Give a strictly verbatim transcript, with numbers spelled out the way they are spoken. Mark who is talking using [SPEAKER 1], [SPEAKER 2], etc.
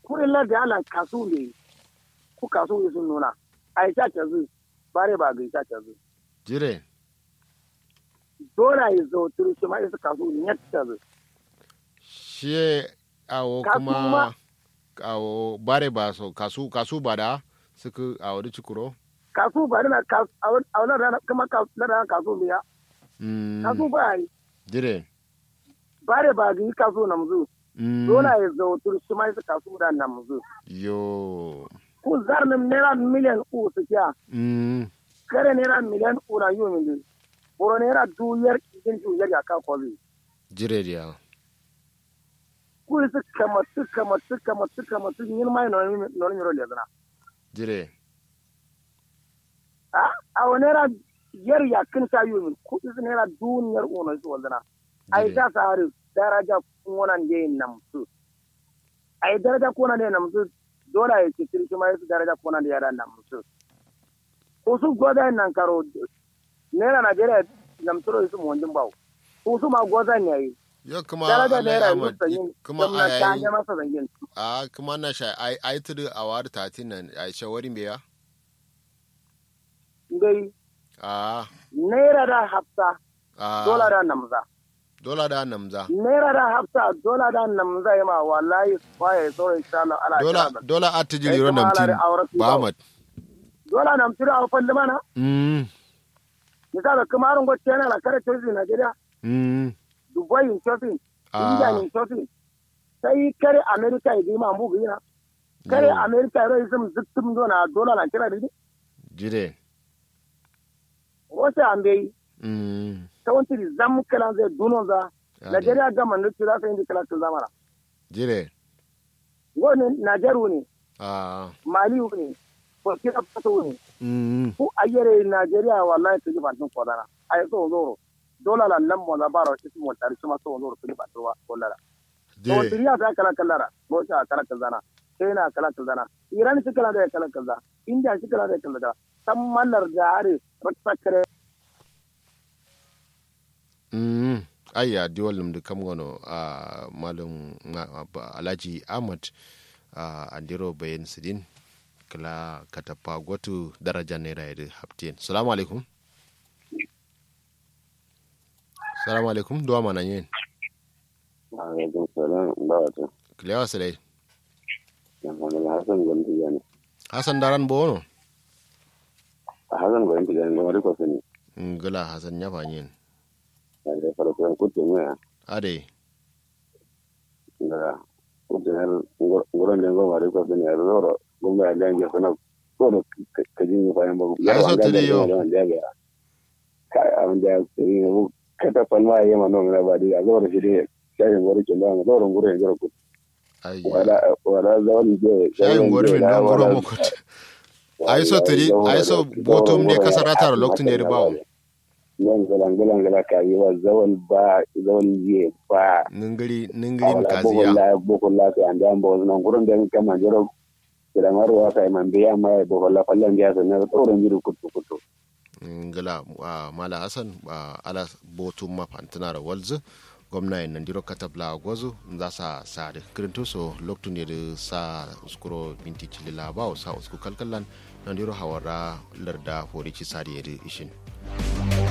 [SPEAKER 1] kurin la da ala kasu ne ku kasu ne sun nuna ai ta ta zu bare ba ga ta ta zu
[SPEAKER 2] jire
[SPEAKER 1] dora yi zo turu shi ma isa kasu ne ta zu
[SPEAKER 2] shi awo kuma awo bare ba so kasu kasu ba da suka awo da cikuro
[SPEAKER 1] kasu ba da kasu awo na kuma kasu na kasu biya kasu ba yi
[SPEAKER 2] jire
[SPEAKER 1] bare ba ga kasu na muzu dole ya zo turu shi ma isa kasu da na muzu
[SPEAKER 2] yo
[SPEAKER 1] ku zarnin naira miliyan uku su kya kare naira miliyan uku na yi min boro naira duyar idin duyar ya ka kwazi
[SPEAKER 2] jire dia
[SPEAKER 1] ku su kama su kama su kama su kama su yin mai non non yoro le zana
[SPEAKER 2] jire
[SPEAKER 1] a a naira yar ya kin ta yi min ku su naira duniyar uku su wazana ai ta sare daraja kunan de nam su ai daraja kunan de nam su dole ya ce kirki ma yasu daraja kunan da yara nam su ko su goda nan karo naira Najeriya nam turo su mu wandin bawo ko su ma goda ne yi
[SPEAKER 2] yo kuma
[SPEAKER 1] daraja naira su
[SPEAKER 2] kuma
[SPEAKER 1] ai ta ga masa zangin
[SPEAKER 2] a kuma na sha ai ai tudu a war tatin nan ai shawarin biya
[SPEAKER 1] dai
[SPEAKER 2] a
[SPEAKER 1] naira da hafsa dola da namza
[SPEAKER 2] dola da namza
[SPEAKER 1] naira da hafsa dola da namza yama wallahi waye so insha Allah ala
[SPEAKER 2] dola dola atijiri ro namtin Muhammad
[SPEAKER 1] dola namtin a falle mana
[SPEAKER 2] mm
[SPEAKER 1] misala kamarun go tena la kare tozi Nigeria
[SPEAKER 2] mm
[SPEAKER 1] Dubai in shopping India in shopping sai kare America idi ma mu biya kare America ro isum zuttum dona dola na kira dide
[SPEAKER 2] jide
[SPEAKER 1] wata ambe
[SPEAKER 2] mm
[SPEAKER 1] tawanti zam kala zai dunon za Nigeria ga man da sai indi kala zamana
[SPEAKER 2] jire
[SPEAKER 1] woni Nigeria ne
[SPEAKER 2] ah
[SPEAKER 1] Mali ne ko kira fato ne
[SPEAKER 2] mm
[SPEAKER 1] ku ayere Nigeria wallahi tiji bantin kodana ay so zoro dola la nan mo na baro isi mo tari kuma so zoro tiji bantin wa kollara to duniya ta kala kallara mo ta kala kalzana sai na kala kalzana Iran shi kala da kala kalza India shi kala da kala da sammanar da are ratsakare
[SPEAKER 2] mm ayya diwalum da kam gono a malum Alhaji Ahmad a andiro bayan sidin kala katapa gotu daraja naira yadda haftin. Salamu alaikum. Salamu alaikum, duwa mana yin.
[SPEAKER 3] Alaikum salam, ba wata.
[SPEAKER 2] Kilewa salai.
[SPEAKER 3] Hassan Gwanti gani.
[SPEAKER 2] Hassan daran bono?
[SPEAKER 3] Hassan Gwanti gani, da wari kwasa ne.
[SPEAKER 2] Ngila Hassan ya fanyin.
[SPEAKER 3] Da farko kutu mai.
[SPEAKER 2] Ade.
[SPEAKER 3] Da kutu har nguron da ngoma wari kwasa ne, a zoro. Gumba ya dange suna koro kajin yi bayan babu.
[SPEAKER 2] Ya so tiri yau.
[SPEAKER 3] Kai abin da ya tsiri ne, bu kata falma ya yi ma nomi na ba dai, a zoro shi dai shayin gwari ke lawan, zoro nguro ya jira kutu. Wala zawon je.
[SPEAKER 2] Shayin gwari min don nguro mu kutu. Ai so tiri, ai so botum ne kasarata da lokacin da ya ribawo.
[SPEAKER 3] Yan galan gala ka yi wa zawon ba, zawon je ba.
[SPEAKER 2] Ningiri, ningirin kaziya.
[SPEAKER 3] Wala boko la ka anda ambo, nan gurin da kama jira kira marwa kai man biya mai bohola fallan biya sanan tsoron jiru kutu kutu
[SPEAKER 2] ngala mala hasan ala botum ma fantana da walzu gwamnati nan diro katabla gwazu za sa sa da kirinto so loktu ne da sa skuro binti cilila ba sa usku kalkallan nan diro hawara larda forici sadi da ishin